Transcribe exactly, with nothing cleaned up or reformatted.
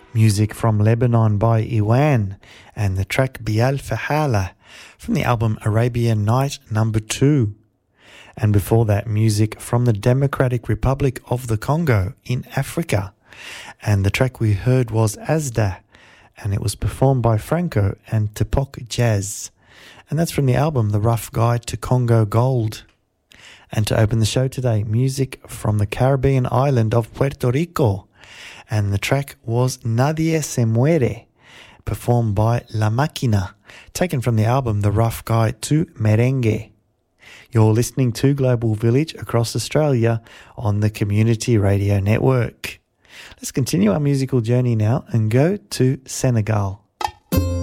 music from Lebanon by Iwan, and the track Bial Fahala from the album Arabian Night number two. And before that, music from the Democratic Republic of the Congo in Africa. And the track we heard was Azda, and it was performed by Franco and Tepok Jazz. And that's from the album The Rough Guide to Congo Gold. And to open the show today, music from the Caribbean island of Puerto Rico. And the track was Nadie se muere, performed by La Máquina, taken from the album The Rough Guide to Merengue. You're listening to Global Village across Australia on the Community Radio Network. Let's continue our musical journey now and go to Senegal.